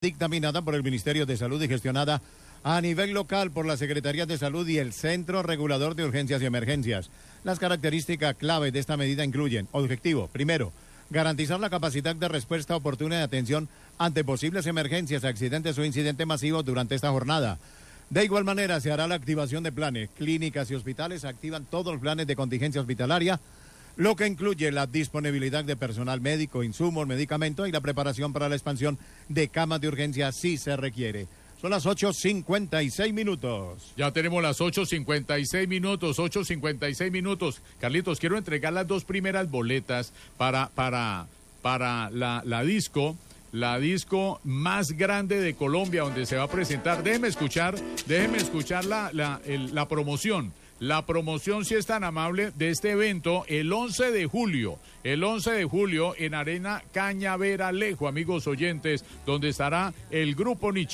dictaminada por el Ministerio de Salud y gestionada a nivel local por la Secretaría de Salud y el Centro Regulador de Urgencias y Emergencias. Las características clave de esta medida incluyen: objetivo, primero, garantizar la capacidad de respuesta oportuna y atención ante posibles emergencias, accidentes o incidentes masivos durante esta jornada. De igual manera, se hará la activación de planes. Clínicas y hospitales activan todos los planes de contingencia hospitalaria, lo que incluye la disponibilidad de personal médico, insumos, medicamentos y la preparación para la expansión de camas de urgencia si se requiere. Son las 8:56 minutos. Ya tenemos las 8:56 minutos, 8:56 minutos. Carlitos, quiero entregar las dos primeras boletas para la disco más grande de Colombia, donde se va a presentar. Déjeme escuchar la promoción. La promoción, si es tan amable, de este evento el 11 de julio en Arena Cañaveral, amigos oyentes, donde estará el Grupo Nietzsche.